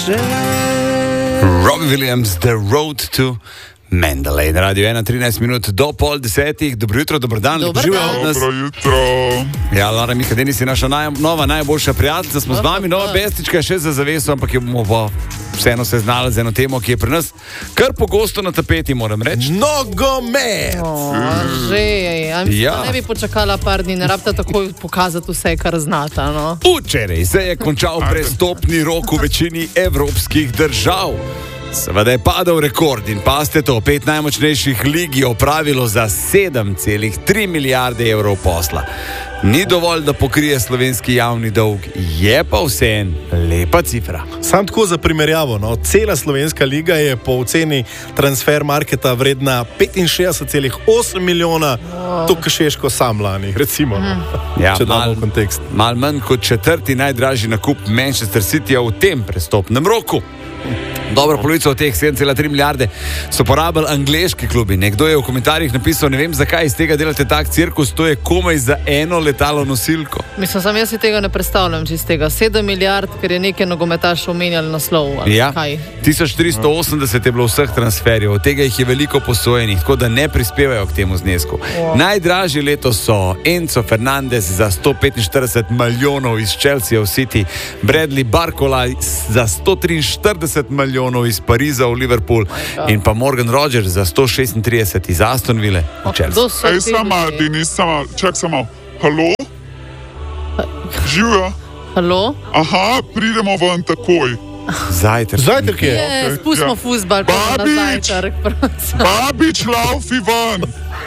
Robbie Williams, The Road to Mandalay. Na Radio 1, 13 minut do 9:30. Dobro jutro, dobro dan. Dobro jutro. Ja, Lara Miha Denis je naša nova najboljša prijateljica. Smo z vami, nova bestička še za zaveso, ampak jo bomo pa vseeno seznali z eno temo, ki je pri nas kar pogosto na tapeti, moram reči. Nogomet! Ne bi počakala par dni, ne rabite takoj pokazati vse, kar znata. No? Včeraj se je končal prestopni rok v večini evropskih držav. Seveda je padal rekord in paste to, 5 najmočnejših lig je opravilo za 7,3 milijarde evrov posla. Ni dovolj, da pokrije slovenski javni dolg, je pa vseeno lepa cifra. Sam tako za primerjavo, no, cela slovenska liga je po oceni transfer marketa vredna 65,8 milijona, tukaj Šeško sam lani, recimo. Ja, če damo v kontekst. Mal manj kot četrti najdražji nakup Manchester Cityja v tem prestopnem roku. Dobro polovico od teh 7,3 milijarde so porabili angleški klubi. Nekdo je v komentarjih napisal, ne vem zakaj iz tega delate tak cirkus, to je komaj za eno letalo nosilko. Mislim, sam jaz si tega ne predstavljam čist tega. 7 milijard, ker je nekaj nogometašov omenjali naslov. Ja, 1480 je bilo vseh transferjev, od tega jih je veliko posojenih, tako da ne prispevajo k temu znesku. Najdražji letos so Enzo Fernandez za 145 milijonov iz Chelsea v City, Bradley Barcola za 143 milijonov iz Pariza v Liverpool in pa Morgan Rogers za 136 iz Aston Ville v Chelsea. Ej, čak samo. Halo? Živijo? Halo? Aha, pridemo ven takoj. Zajtrk je. Spustimo fuzbal, pa na zajtrk. Babič, laufi ven.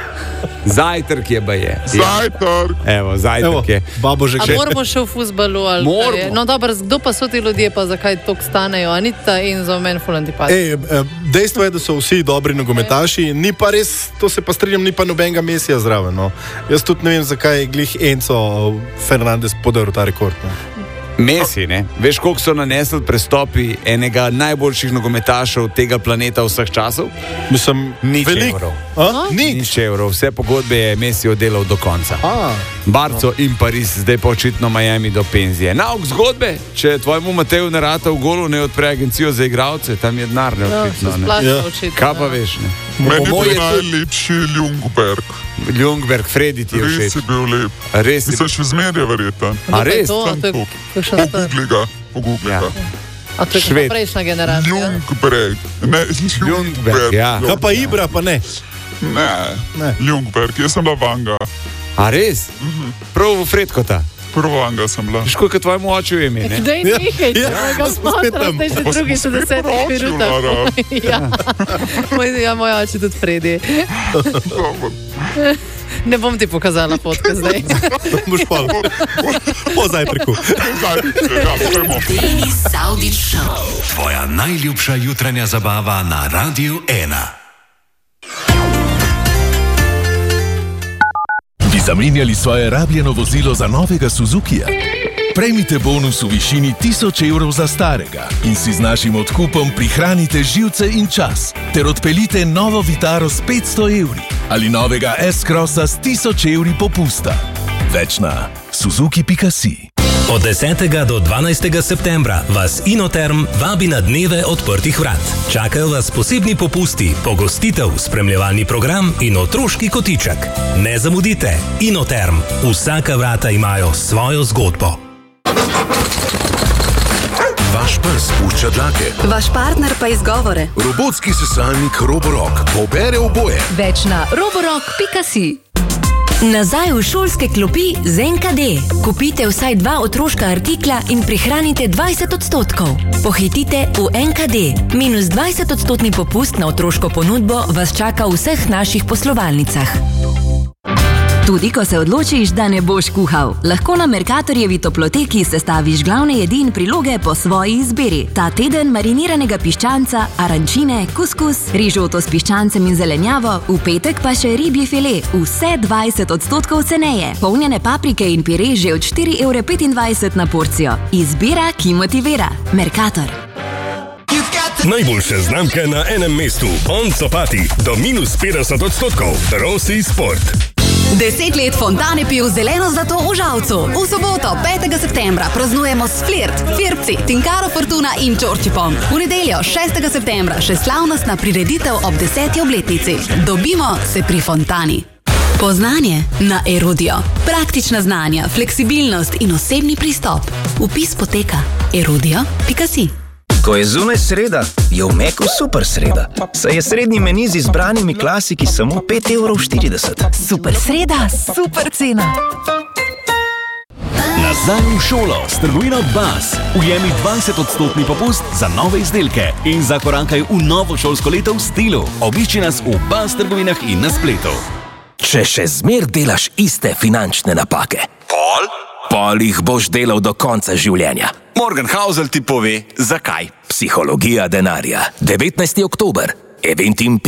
Zajtrk je baje. Zajtrk. Evo, zajtrk je. Babo že A moramo še v fuzbalu? No dobro, kdo pa so ti ljudje, pa zakaj toliko stanejo? Anita in za meni ful antipati. Dejstvo je, da so vsi dobri nogometaši, ni pa res, to se pa strinjam, ni pa nobenega Mesija zraven. No. Jaz tudi ne vem, zakaj glih Enzo Fernandez podaril ta rekord. No. Messi, ne? Veš, koliko so nanesli prestopi enega najboljših nogometašev tega planeta vseh časov? Mislim, nič evrov. Nič evrov. Vse pogodbe je Messi oddelal do konca. Barco in Pariz, zdaj pa očitno Miami do penzije. Nauk zgodbe, če tvojemu Mateju ne rata v golu, ne odpre agencijo za igralce, tam je denar, ne očitno. Kaj pa veš, ne? Meni je najlepši Ljungberg. Ljungberg, Fredi ti je všeč. Res je bil lep. Res je. Mislim, še zmeraj verjeten. A res? Pogooglij ga. A to je prejšnja generacija? Ljungberg. Ja. Kaj pa Ibra, pa ne? Ne. Ljungberg, jaz sem bila Vanga. A res? Prav v Fredkota. Prvo Vanga sem bila. Veš, koliko je tvojemu oču ime, ne? Dej nekaj, ga smatram, zdaj že drugi 60 minutah. Ja, moj oči tudi Fredi. Ne bom ti pokazala fotke zdaj. Boš pa po zajtrku. Denis Saudić Show. Tvoja najljubša jutranja zabava na Radiu 1. Bi zamenjali svoje rabljeno vozilo za novega Suzukija? Prejmite bonus v višini 1000 evrov za starega in si z našim odkupom prihranite živce in čas ter odpeljite novo Vitaro s 500 evri ali novega S-Crossa s 1000 evri popusta. Več na suzuki.si. Od 10. do 12. septembra vas Inoterm vabi na dneve odprtih vrat. Čakajo vas posebni popusti, pogostitev, spremljevalni program in otroški kotiček. Ne zamudite, Inoterm. Vsaka vrata imajo svojo zgodbo. Vaš pes pušča dlake. Vaš partner pa izgovore. Robotski sesalnik Roborock pobere oboje. Več na roborock.si. Nazaj v šolske klopi z NKD. Kupite vsaj 2 otroška artikla in prihranite 20%. Pohitite v NKD. Minus 20% popust na otroško ponudbo vas čaka v vseh naših poslovalnicah. Tudi ko se odločiš, da ne boš kuhal, lahko na Mercatorjevi toploteki sestaviš glavne jedi in priloge po svoji izbiri. Ta teden mariniranega piščanca, arančine, kuskus, rižoto s piščancem in zelenjavo, v petek pa še ribji file, vse 20% ceneje. Polnjene paprike in pire že od 4,25 € na porcijo. Izbira, ki motivira. Mercator. Najboljše znamke na enem mestu. On Sopati do minus 50%. Rossi Sport. 10 let Fontane piv zeleno zlato v Žalcu. V soboto, 5. septembra, praznujemo s Flirt, Firpci, Tinkaro Fortuna in Čorčipom. V nedeljo, 6. septembra, še slavnostna prireditev ob 10. obletnici. Dobimo se pri Fontani. Poznanje na Erudio. Praktična znanja, fleksibilnost in osebni pristop. Vpis poteka erudio.si. Ko je zunaj sreda, je v Meku super sreda. Saj je srednji meni z izbranimi klasiki samo 5,40 €. Super sreda, super cena. Nazaj v šolo s trgovino Bas. Ujemi 20% popust za nove izdelke in zakorankaj v novo šolsko leto v stilu. Obišči nas v Bas trgovinah in na spletu. Če še zmer delaš iste finančne napake, pol jih boš delal do konca življenja. Morgan Housel ti pove, zakaj. Psihologija denarja. 19. oktober. Eventim.